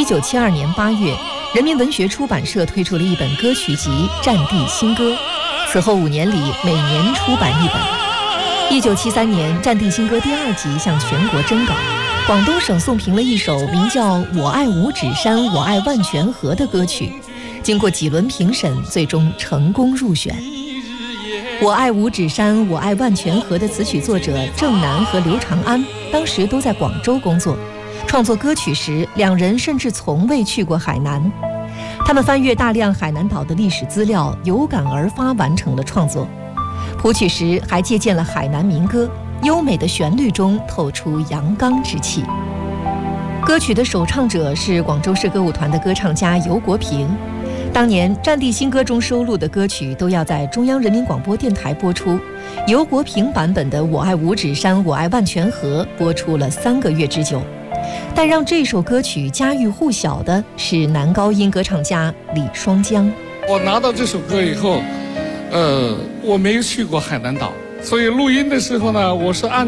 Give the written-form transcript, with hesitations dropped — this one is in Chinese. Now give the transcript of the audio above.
1972年8月，人民文学出版社推出了一本歌曲集《战地新歌》，此后5年里每年出版一本。1973年，《战地新歌》第2集向全国征稿，广东省送评了一首名叫《我爱五指山，我爱万泉河》的歌曲，经过几轮评审，最终成功入选。我爱五指山，我爱万泉河的词曲作者郑楠和刘长安当时都在广州工作，创作歌曲时2人甚至从未去过海南。他们翻阅大量海南岛的历史资料，有感而发完成了创作。谱曲时还借鉴了海南民歌，优美的旋律中透出阳刚之气。歌曲的首唱者是广州市歌舞团的歌唱家游国平。当年《战地新歌》中收录的歌曲都要在中央人民广播电台播出，游国平版本的《我爱五指山，我爱万泉河》播出了3个月之久。但让这首歌曲家喻户晓的是男高音歌唱家李双江。 我拿到这首歌以后，我没有去过海南岛，所以录音的时候呢，我是按